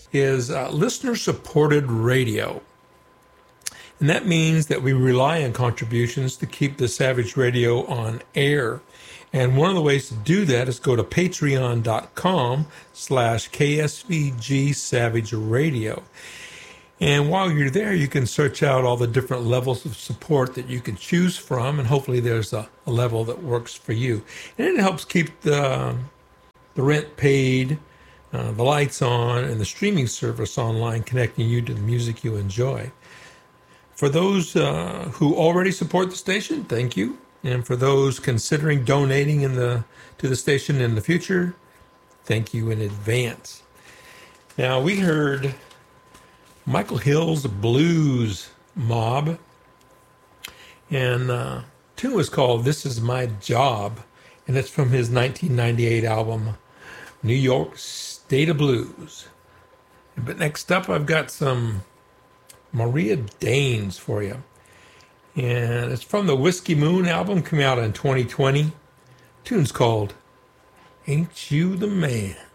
is listener-supported radio. And that means that we rely on contributions to keep the Savage Radio on air. And one of the ways to do that is go to patreon.com/KSVG Savage Radio. And while you're there, you can search out all the different levels of support that you can choose from, and hopefully there's a level that works for you. And it helps keep the rent paid, the lights on, and the streaming service online, connecting you to the music you enjoy. For those who already support the station, thank you. And for those considering donating to the station in the future, thank you in advance. Now, we heard Michael Hill's Blues Mob, and the tune was called This Is My Job, and it's from his 1998 album, New York State of Blues. But next up, I've got some Maria Danes for you, and it's from the Whiskey Moon album, coming out in 2020. The tune's called Ain't You the Man.